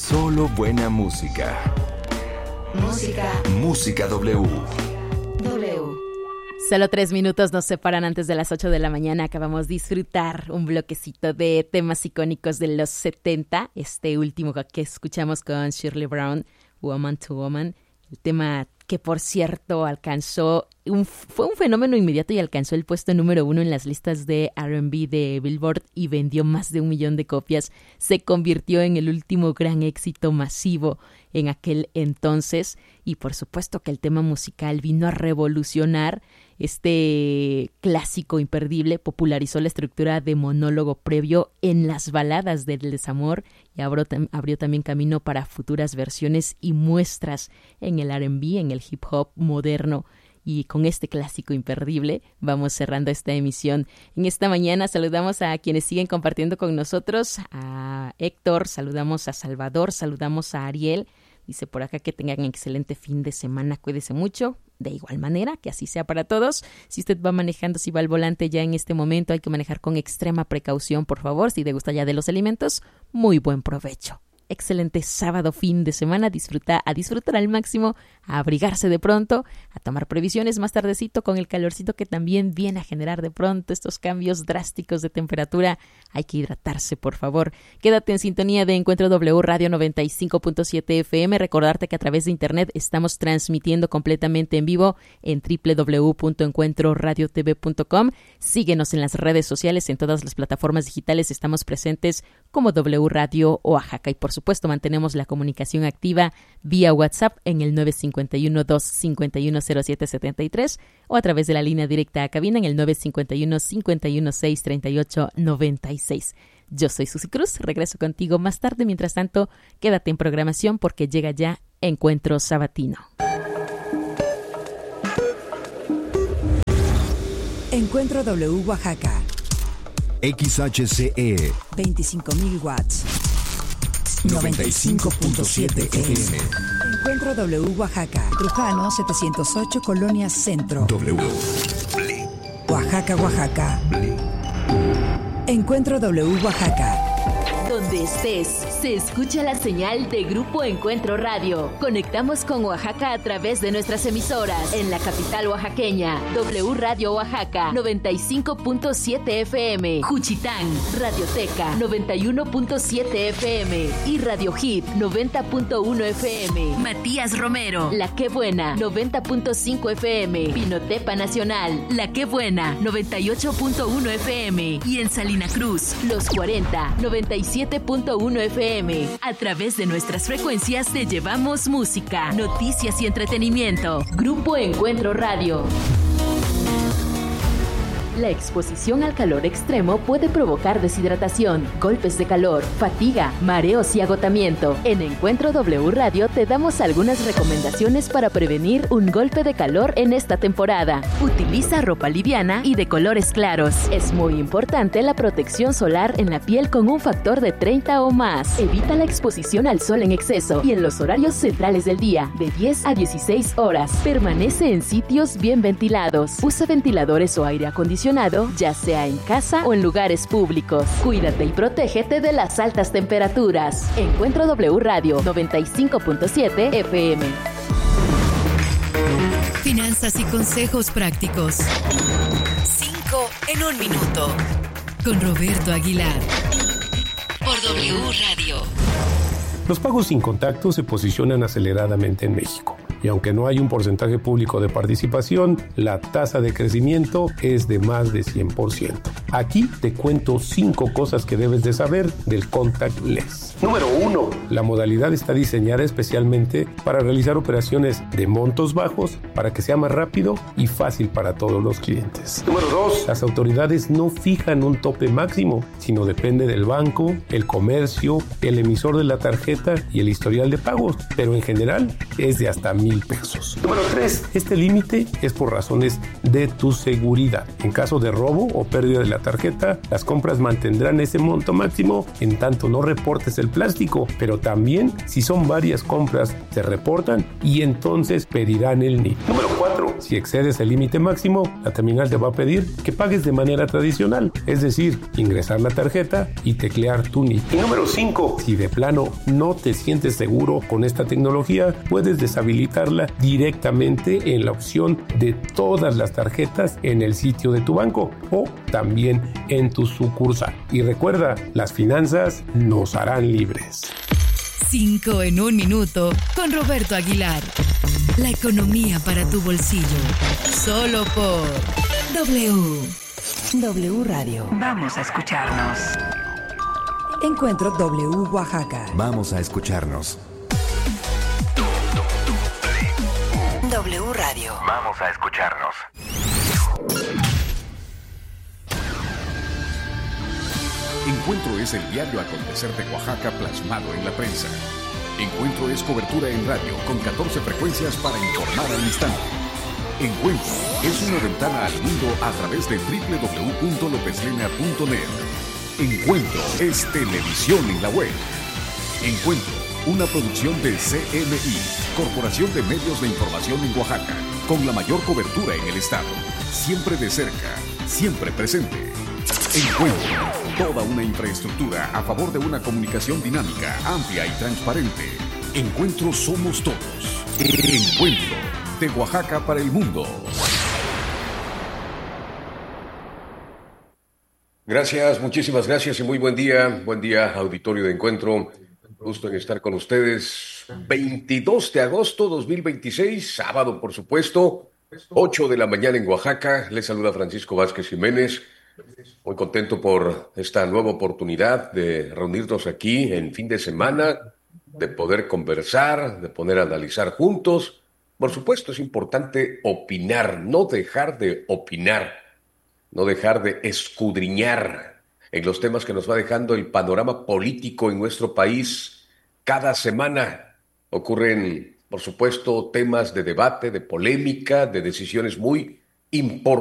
Solo buena música. Música W. Solo 3 minutos nos separan antes de las 8 de la mañana. Acabamos de disfrutar un bloquecito de temas icónicos de los 70. Este último que escuchamos con Shirley Brown, Woman to Woman. El tema que, por cierto, fue un fenómeno inmediato y alcanzó el puesto número 1 en las listas de R&B de Billboard y vendió más de 1 millón de copias. Se convirtió en el último gran éxito masivo en aquel entonces y por supuesto que el tema musical vino a revolucionar este clásico imperdible, popularizó la estructura de monólogo previo en las baladas del desamor y abrió también camino para futuras versiones y muestras en el R&B, en el hip hop moderno. Y con este clásico imperdible vamos cerrando esta emisión. En esta mañana saludamos a quienes siguen compartiendo con nosotros, a Héctor, saludamos a Salvador, saludamos a Ariel. Dice por acá que tengan excelente fin de semana, cuídese mucho. De igual manera, que así sea para todos. Si usted va manejando, si va al volante ya en este momento, hay que manejar con extrema precaución, por favor. Si te gusta ya de los alimentos, muy buen provecho. Excelente sábado, fin de semana, a disfrutar al máximo, a abrigarse de pronto, a tomar previsiones más tardecito con el calorcito que también viene a generar de pronto estos cambios drásticos de temperatura. Hay que hidratarse, por favor. Quédate en sintonía de Encuentro W Radio 95.7 FM. Recordarte que a través de internet estamos transmitiendo completamente en vivo en www.encuentroradiotv.com. Síguenos en las redes sociales, en todas las plataformas digitales estamos presentes como W Radio Oaxaca y por supuesto mantenemos la comunicación activa vía WhatsApp en el 951-251-0773 o a través de la línea directa a cabina en el 951-516-3896. Yo soy Susi Cruz, regreso contigo más tarde. Mientras tanto, quédate en programación porque llega ya Encuentro Sabatino. Encuentro W Oaxaca. XHCE 25,000 watts. 95.7 FM. Encuentro W Oaxaca. Trujano 708 Colonia Centro. W. Oaxaca, Oaxaca. Encuentro W Oaxaca. Donde estés, se escucha la señal de Grupo Encuentro Radio. Conectamos con Oaxaca a través de nuestras emisoras. En la capital oaxaqueña, W Radio Oaxaca, 95.7 FM. Juchitán, Radioteca, 91.7 FM. Y Radio Hit, 90.1 FM. Matías Romero, La Qué Buena, 90.5 FM. Pinotepa Nacional, La Qué Buena, 98.1 FM. Y en Salina Cruz, Los 40, 97.1 FM. A través de nuestras frecuencias te llevamos música, noticias y entretenimiento. Grupo Encuentro Radio. La exposición al calor extremo puede provocar deshidratación, golpes de calor, fatiga, mareos y agotamiento. En Encuentro W Radio te damos algunas recomendaciones para prevenir un golpe de calor en esta temporada. Utiliza ropa liviana y de colores claros. Es muy importante la protección solar en la piel con un factor de 30 o más. Evita la exposición al sol en exceso y en los horarios centrales del día, de 10 a 16 horas. Permanece en sitios bien ventilados. Usa ventiladores o aire acondicionado, ya sea en casa o en lugares públicos. Cuídate y protégete de las altas temperaturas. Encuentro W Radio 95.7 FM. Finanzas y consejos prácticos. 5 en 1 minuto. Con Roberto Aguilar. Por W Radio. Los pagos sin contacto se posicionan aceleradamente en México. Y aunque no hay un porcentaje público de participación, la tasa de crecimiento es de más de 100%. Aquí te cuento 5 cosas que debes de saber del contactless. Número 1. La modalidad está diseñada especialmente para realizar operaciones de montos bajos para que sea más rápido y fácil para todos los clientes. Número 2. Las autoridades no fijan un tope máximo, sino depende del banco, el comercio, el emisor de la tarjeta y el historial de pagos, pero en general es de hasta $1,000. 1,000 pesos. Número 3. Este límite es por razones de tu seguridad. En caso de robo o pérdida de la tarjeta, las compras mantendrán ese monto máximo en tanto no reportes el plástico, pero también si son varias compras se reportan y entonces pedirán el NIP. Número 4. Si excedes el límite máximo, la terminal te va a pedir que pagues de manera tradicional, es decir, ingresar la tarjeta y teclear tu NIP. Y número 5. Si de plano no te sientes seguro con esta tecnología, puedes deshabilitarla directamente en la opción de todas las tarjetas en el sitio de tu banco o también en tu sucursal. Y recuerda, las finanzas nos harán libres. 5 en 1 minuto con Roberto Aguilar. La economía para tu bolsillo. Solo por W Radio. Vamos a escucharnos. Encuentro W Oaxaca. Vamos a escucharnos. W Radio. Vamos a escucharnos. Encuentro es el diario acontecer de Oaxaca plasmado en la prensa. Encuentro es cobertura en radio con 14 frecuencias para informar al instante. Encuentro es una ventana al mundo a través de www.lopeslena.net. Encuentro es televisión en la web. Encuentro, una producción de CMI, Corporación de Medios de Información en Oaxaca, con la mayor cobertura en el estado. Siempre de cerca, siempre presente. Encuentro, toda una infraestructura a favor de una comunicación dinámica, amplia y transparente. Encuentro somos todos. Encuentro, de Oaxaca para el mundo. Gracias, muchísimas gracias y muy buen día, auditorio de Encuentro. Gusto en estar con ustedes. 22 de agosto 2026, sábado por supuesto, 8 de la mañana en Oaxaca. Les saluda Francisco Vázquez Jiménez. Muy contento por esta nueva oportunidad de reunirnos aquí en fin de semana, de poder conversar, de poder analizar juntos. Por supuesto es importante opinar, no dejar de opinar, no dejar de escudriñar en los temas que nos va dejando el panorama político en nuestro país. Cada semana ocurren, por supuesto, temas de debate, de polémica, de decisiones muy importantes